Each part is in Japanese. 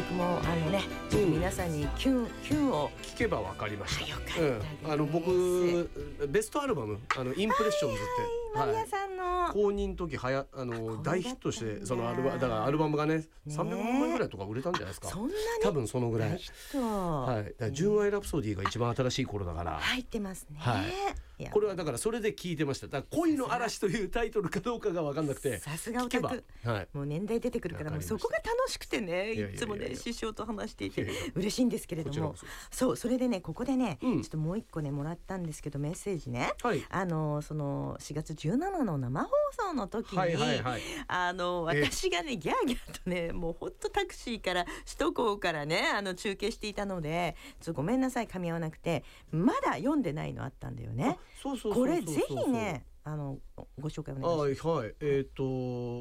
曲もねちょっと皆さんにキュンを聞けば分かりました。 よかったです。 僕ベストアルバムインプレッションズって、 マリアさんの公認の時大ヒットして、そのだからアルバムがね300万枚ぐらいとか売れたんじゃないですか。 そんなに多分そのぐらい。 はい。 だから純愛ラプソディが一番新しい頃だから入ってますね。 はい。これはだからそれで聞いてました。だから恋の嵐というタイトルかどうかが分かんなくて、 さすがオタク、はい、もう年代出てくるからもうそこが楽しくてね、いつもね師匠と話していて嬉しいんですけれども、それでねここでね、ちょっともう一個ねもらったんですけどメッセージね、はい、その4月17の生放送の時に、私がねギャーギャーとねもうほんとタクシーから首都高からね中継していたのでちょっとごめんなさい噛み合わなくてまだ読んでないのあったんだよね。これぜひねご紹介お願いします。 はい、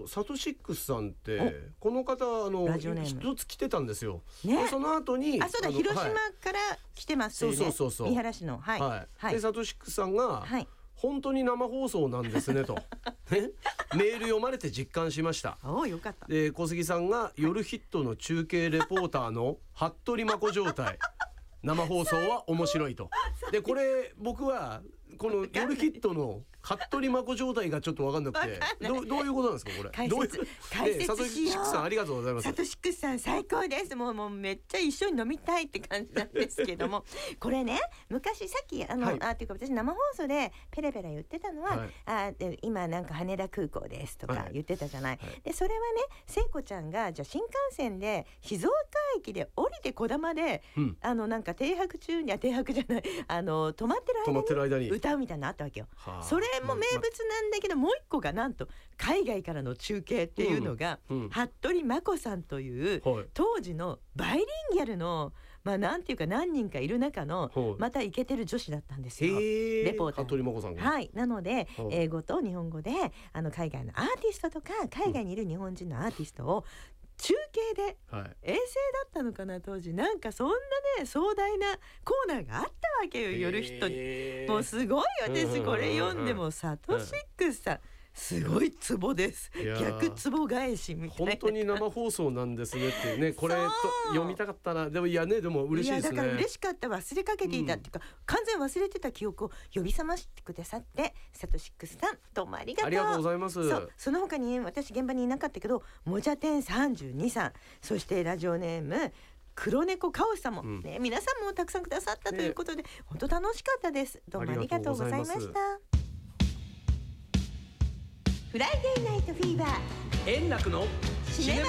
サトシックスさんってこの方ラジオネーム一つ来てたんですよ。 ね、 その後にそうだ広島から来てますよね。三原市のでサトシックスさんが、本当に生放送なんですねとメール読まれて実感しました。 よかった。 で小杉さんが夜ヒットの中継レポーターの服部真子状態生放送は面白いと。でこれ僕はこの夜ヒットの服部真子状態がちょっと分かんなくてどういうことなんですかこれ。 解説しよう。 サトシックスさんありがとうございます。 サトシックスさん最高です。もうめっちゃ一緒に飲みたいって感じなんですけどもこれね昔さっきっていうか私生放送でペラペラ言ってたのは、で今なんか羽田空港ですとか言ってたじゃない、でそれはね聖子ちゃんがじゃあ新幹線で静岡駅で降りてこだまで、なんか停泊中に停泊じゃない止まってる間に歌うみたいなのあったわけよ。それも名物なんだけど、もう一個がなんと海外からの中継っていうのが、服部真子さんという、当時のバイリンギャルのなんていうか何人かいる中の、またイケてる女子だったんですよ。レポーター服部真子さんが。 なので、英語と日本語で海外のアーティストとか海外にいる日本人のアーティストを中継で、衛星だったのかな当時、なんかそんなね壮大なコーナーがあったわけよ、夜ヒットに。もうすごい私これ読んでもサトシックスさんすごいツボです。逆ツボ返しみたいな。 本当に生放送なんですねっていうね。これと読みたかったな。でもでも嬉しいですね。 だから嬉しかった。忘れかけていたっていうか、完全忘れてた記憶を呼び覚ましてくださってサトシックスさんどうもありがとう。 ありがとうございます。 その他に私現場にいなかったけどもじゃてん32さん、そしてラジオネーム黒猫カオスさんも、皆さんもたくさんくださったということで、本当楽しかったです。どうもありがとうございました。フライデーナイトフィーバー、 円楽のシネマ